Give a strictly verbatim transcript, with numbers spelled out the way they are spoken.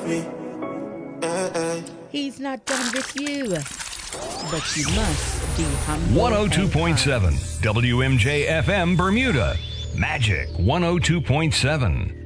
me. Eh, eh. He's not done with you, but you must be humble. one oh two point seven and kind. W M J F M Bermuda. Magic one oh two point seven.